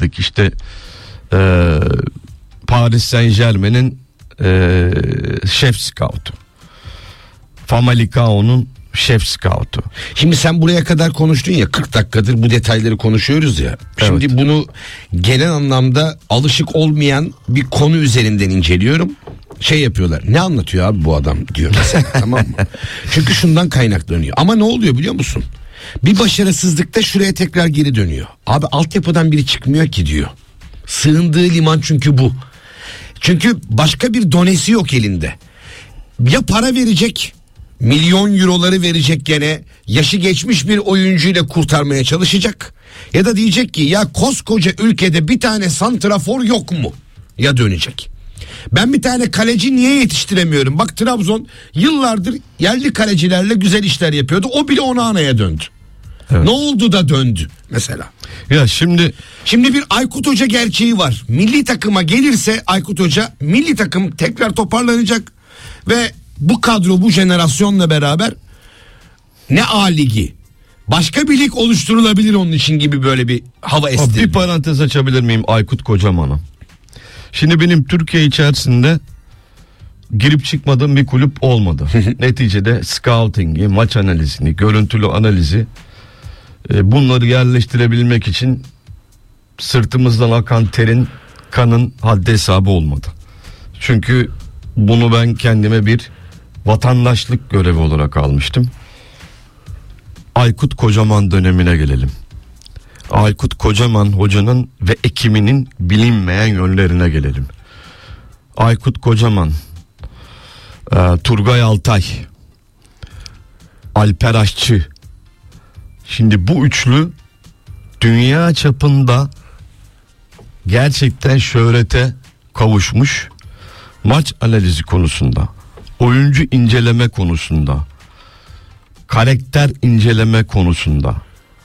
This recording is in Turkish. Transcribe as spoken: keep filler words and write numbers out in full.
dedik işte e, Paris Saint Germain'in e, şef scoutu, Famalicão'nun şef scoutu. Şimdi sen buraya kadar konuştun ya, kırk dakikadır bu detayları konuşuyoruz ya. Şimdi evet. Bunu genel anlamda alışık olmayan bir konu üzerinden inceliyorum. Şey yapıyorlar, ne anlatıyor abi bu adam diyor mesela. Tamam mı? Çünkü şundan kaynaklanıyor. Ama ne oluyor biliyor musun? Bir başarısızlıkta şuraya tekrar geri dönüyor. Abi altyapıdan biri çıkmıyor ki diyor. Sığındığı liman çünkü bu. Çünkü başka bir donesi yok elinde. Ya para verecek, milyon euroları verecek gene, yaşı geçmiş bir oyuncuyla kurtarmaya çalışacak. Ya da diyecek ki ya koskoca ülkede bir tane santrafor yok mu? Ya dönecek. Ben bir tane kaleci niye yetiştiremiyorum? Bak Trabzon yıllardır yerli kalecilerle güzel işler yapıyordu. O bile Onana'ya döndü. Evet. Ne oldu da döndü mesela? Ya şimdi şimdi bir Aykut Hoca gerçeği var. Milli takıma gelirse Aykut Hoca, milli takım tekrar toparlanacak ve bu kadro, bu jenerasyonla beraber ne A Ligi, başka bir lig oluşturulabilir onun için gibi böyle bir hava esti. Bir parantez açabilir miyim Aykut Kocaman'a? Şimdi benim Türkiye içerisinde girip çıkmadığım bir kulüp olmadı. Neticede scouting'i, maç analizini, görüntülü analizi, e, bunları yerleştirebilmek için sırtımızdan akan terin, kanın haddi hesabı olmadı. Çünkü bunu ben kendime bir vatandaşlık görevi olarak almıştım. Aykut Kocaman dönemine gelelim. Aykut Kocaman hocanın ve ekibinin bilinmeyen yönlerine gelelim. Aykut Kocaman, e, Turgay Altay, Alper Aşçı. Şimdi bu üçlü dünya çapında gerçekten şöhrete kavuşmuş, maç analizi konusunda, oyuncu inceleme konusunda, karakter inceleme konusunda,